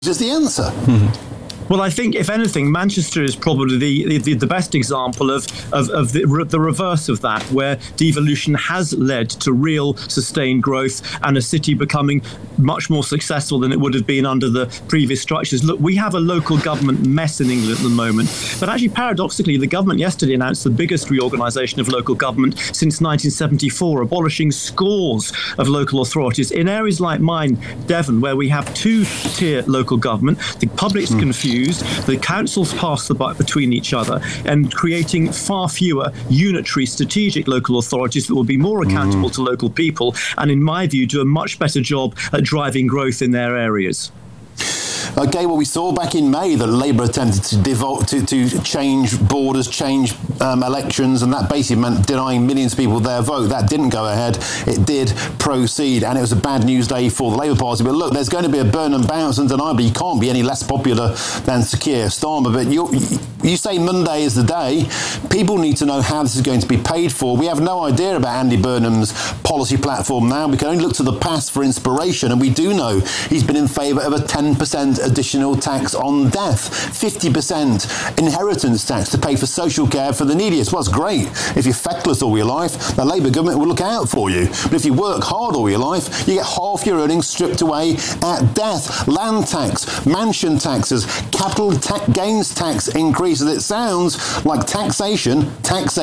is the answer. Well, I think, if anything, Manchester is probably the best example of the reverse of that, where devolution has led to real sustained growth and a city becoming much more successful than it would have been under the previous structures. Look, we have a local government mess in England at the moment, but actually, paradoxically, the government yesterday announced the biggest reorganisation of local government since 1974, abolishing scores of local authorities in areas like mine, Devon, where we have two-tier local government. The public's confused. The councils pass the buck between each other and creating far fewer unitary strategic local authorities that will be more accountable to local people and, in my view, do a much better job at driving growth in their areas. Okay, well, we saw back in May that Labour attempted to change borders, change elections, and that basically meant denying millions of people their vote. That didn't go ahead. It did proceed, and it was a bad news day for the Labour Party. But look, there's going to be a Burnham bounce, undeniably. You can't be any less popular than Sir Keir Starmer. But you say Monday is the day. People need to know how this is going to be paid for. We have no idea about Andy Burnham's policy platform now. We can only look to the past for inspiration, and we do know he's been in favour of a 10% additional tax on death, 50% inheritance tax to pay for social care for the neediest. Well, it's great. If you're feckless all your life, the Labour government will look out for you. But if you work hard all your life, you get half your earnings stripped away at death. Land tax, mansion taxes, capital gains tax increases. It sounds like taxation.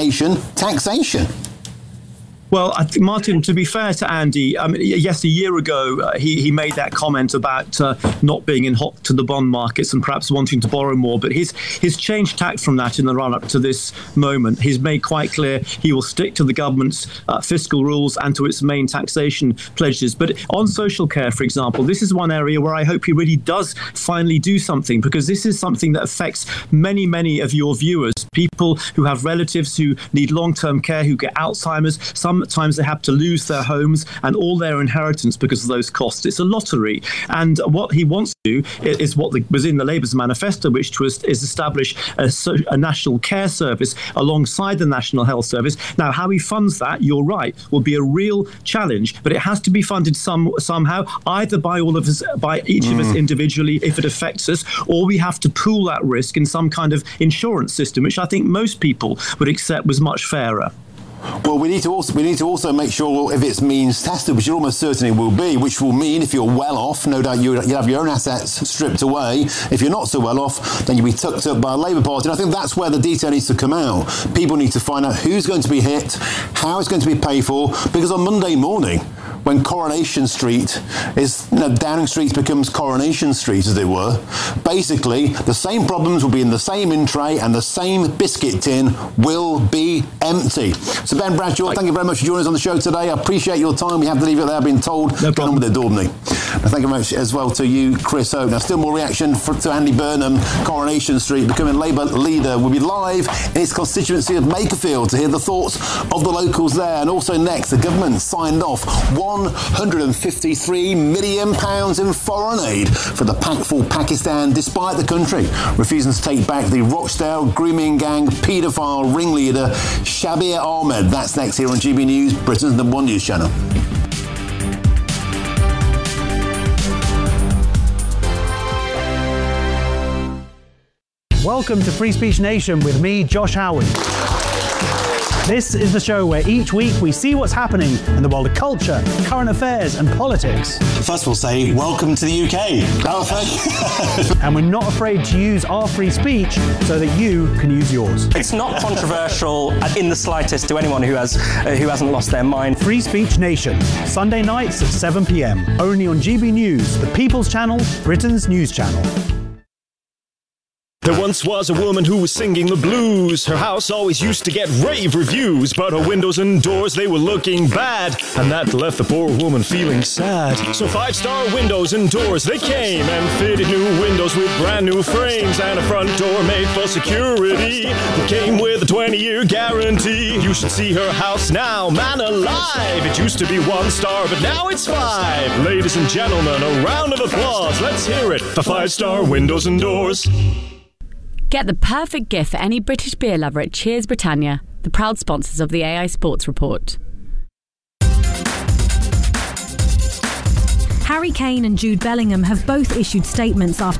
Well, I think, Martin, to be fair to Andy, yes, a year ago he made that comment about not being in hot to the bond markets and perhaps wanting to borrow more. But he's changed tack from that in the run-up to this moment. He's made quite clear he will stick to the government's fiscal rules and to its main taxation pledges. But on social care, for example, this is one area where I hope he really does finally do something, because this is something that affects many, many of your viewers, people who have relatives who need long-term care, who get Alzheimer's. Sometimes they have to lose their homes and all their inheritance because of those costs. It's a lottery. And what he wants to do is what was in the Labour's manifesto, which is establish a national care service alongside the National Health Service. Now, how he funds that, you're right, will be a real challenge, but it has to be funded somehow, either by each of us individually if it affects us, or we have to pool that risk in some kind of insurance system, which I think most people would accept was much fairer. Well, we need to also make sure if it's means tested, which it almost certainly will be, which will mean if you're well off, no doubt you'll have your own assets stripped away. If you're not so well off, then you'll be tucked up by a Labour Party. And I think that's where the detail needs to come out. People need to find out who's going to be hit, how it's going to be paid for, because on Monday morning, when Coronation Street Downing Street becomes Coronation Street, as it were, basically the same problems will be in the same in tray and the same biscuit tin will be empty. So Ben Bradshaw, thank you very much for joining us on the show today. I appreciate your time. We have to leave it there. I've been told. No problem. Get on with it, Daubney. Thank you very much as well to you, Chris Hope. Now, still more reaction to Andy Burnham, Coronation Street, becoming Labour leader. We'll be live in his constituency of Makerfield to hear the thoughts of the locals there. And also next, the government signed off £153 million in foreign aid for the packful Pakistan, despite the country refusing to take back the Rochdale grooming gang paedophile ringleader Shabir Ahmed. That's next here on GB News, Britain's #1 news channel. Welcome to Free Speech Nation with me, Josh Howard. This is the show where each week we see what's happening in the world of culture, current affairs and politics. First we'll say, welcome to the UK. Oh, thank you. And we're not afraid to use our free speech so that you can use yours. It's not controversial in the slightest to anyone who hasn't lost their mind. Free Speech Nation, Sunday nights at 7 p.m, only on GB News, the People's Channel, Britain's news channel. There once was a woman who was singing the blues. Her house always used to get rave reviews, but her windows and doors, they were looking bad, and that left the poor woman feeling sad. So 5-star windows and doors, they came and fitted new windows with brand new frames and a front door made for security that came with a 20-year guarantee. You should see her house now, man alive. It used to be 1 star, but now it's 5. Ladies and gentlemen, a round of applause. Let's hear it for 5-star windows and doors. Get the perfect gift for any British beer lover at Cheers Britannia, the proud sponsors of the AI Sports Report. Harry Kane and Jude Bellingham have both issued statements after